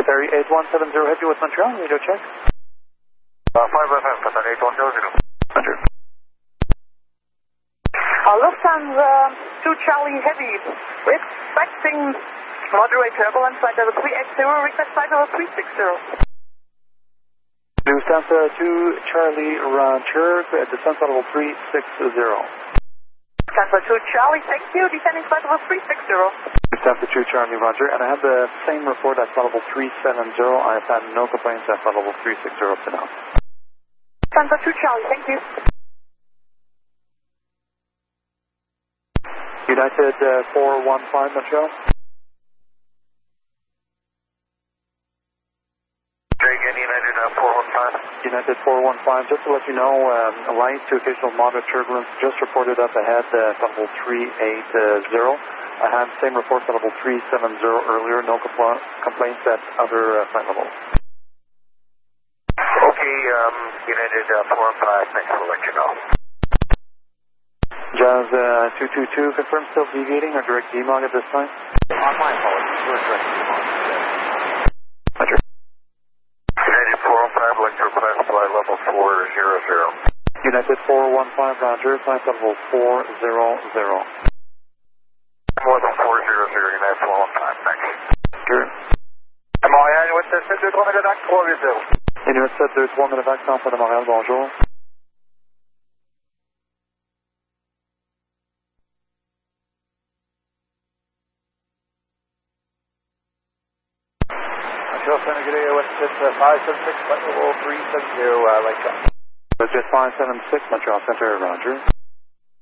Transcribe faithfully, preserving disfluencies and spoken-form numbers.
Ferry eight one seven zero, heavy with Montreal, radio check. Uh, five F M, Qatar eight one zero zero. Roger. Uh, Lufthansa two Charlie Heavy, expecting moderate turbulence, flight level three eight zero, request flight level three six zero. Lufthansa two Charlie Roger, descent level three six zero. Lufthansa two Charlie, thank you, descending flight level three six zero. Lufthansa two Charlie Roger, and I have the same report at flight level three seven zero. I have had no complaints at flight level three six zero up to now. Lufthansa two Charlie, thank you. United uh, four one five, Montreal. Again, United uh, four one five. United four one five, just to let you know, um, light to occasional moderate turbulence just reported up ahead, uh, level three eight zero. I had same report at level three seven zero earlier, no compl- complaints at other uh, flight levels. Okay, um, United uh, four one five, thanks for letting you know. Jazz uh, two two two, confirm still deviating or direct D M O G at this time? On my apologies, we're direct D M O G. Roger. United four one five, like to request flight level four zero zero. United four one five, Roger, flight level four zero zero. More than four zero zero, United four one five, thanks. Good. Montréal, Inuit sept deux trois Médevac trois huit zéro. Inuit sept deux trois Médevac, Centre de Montréal, bonjour. five seven six, flight level three seven zero, uh, like that. Jet five seven six, Montreal Center, Roger.